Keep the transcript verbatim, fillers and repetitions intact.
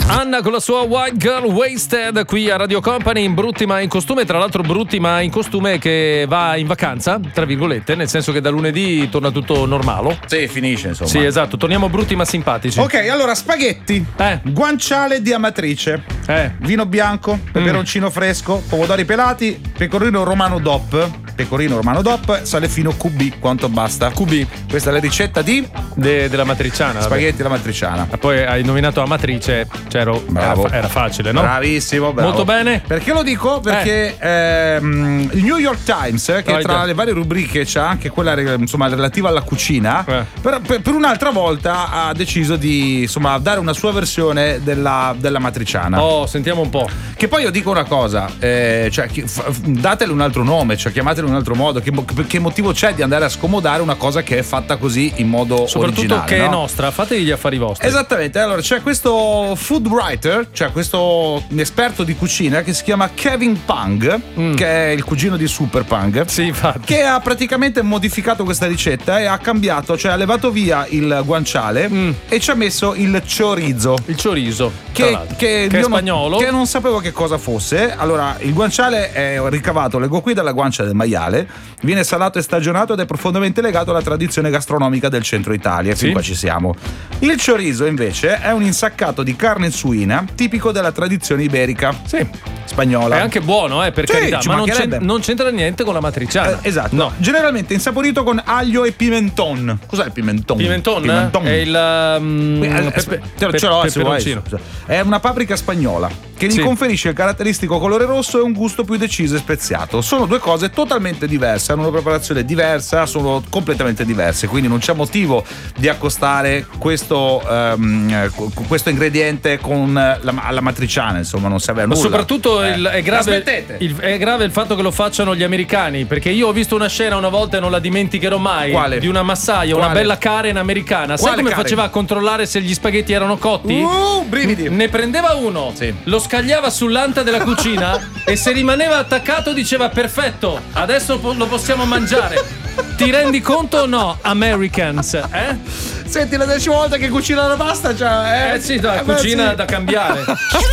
Anna con la sua White Girl Wasted qui a Radio Company, in Brutti ma in costume. Tra l'altro Brutti ma in costume che va in vacanza, tra virgolette, nel senso che da lunedì torna tutto normale. Sì, finisce insomma. Sì, esatto, torniamo brutti ma simpatici. Ok, allora spaghetti, eh. guanciale di Amatrice, eh. vino bianco, peperoncino mm. fresco, pomodori pelati, pecorino romano D O P, pecorino romano D O P, sale fino Q B, quanto basta? Q B. Questa è la ricetta di? De, della matriciana. Spaghetti alla matriciana. E poi hai nominato la matrice, cioè ero, Bravo. Era, era facile, no? Bravissimo, bravo. Molto bene. Perché lo dico? Perché eh. ehm, il New York Times, che oh, tra già. le varie rubriche c'ha anche quella insomma relativa alla cucina, eh. per, per, per un'altra volta ha deciso di insomma dare una sua versione della, della matriciana. Oh, sentiamo un po'. Che poi io dico una cosa, eh, cioè datele un altro nome, cioè chiamatele in un altro modo. Che, che motivo c'è di andare a scomodare una cosa che è fatta così in modo soprattutto originale, che no? è nostra, fategli gli affari vostri. Esattamente. Allora c'è questo food writer, cioè questo esperto di cucina che si chiama Kevin Pang, mm. che è il cugino di Super Pang, sì, infatti. che ha praticamente modificato questa ricetta e ha cambiato, cioè ha levato via il guanciale mm. e ci ha messo il chorizo. Il chorizo che, che, che è io spagnolo, non, che non sapevo che cosa fosse. Allora, il guanciale è ricavato, leggo qui, dalla guancia del maiale, viene salato e stagionato ed è profondamente legato alla tradizione gastronomica del centro Italia. Fin sì. qua ci siamo. Il chorizo invece è un insaccato di carne suina tipico della tradizione iberica. Sì. Spagnola. È anche buono, eh, per sì, carità, ma non, c'entra, non c'entra niente con la matriciana. Eh, esatto. No. Generalmente insaporito con aglio e pimenton. Cos'è il pimenton? Pimenton, pimenton. È il um, eh, pepe, ce, ce l'ho, se vuoi. È una paprika spagnola che gli sì. conferisce il caratteristico colore rosso e un gusto più deciso e speziato. Sono due cose totalmente diverse, hanno una preparazione diversa, sono completamente diverse, quindi non c'è motivo di accostare questo, um, questo ingrediente con la, la matriciana, insomma, non serve a nulla. Ma soprattutto eh. il, è, grave, il, è grave il fatto che lo facciano gli americani, perché io ho visto una scena una volta e non la dimenticherò mai. Quale? Di una massaia, Quale? una bella Karen americana. Sai Quale come Karen? faceva a controllare se gli spaghetti erano cotti? Uh, brividi. Ne prendeva uno, sì. lo scagliava sull'anta della cucina e se rimaneva attaccato diceva perfetto, adesso lo possiamo mangiare. Ti rendi conto o no, Americans? Eh? Senti, la decima volta che cucina la pasta, cioè, eh? Eh sì, dai, eh, cucina sì. da cambiare.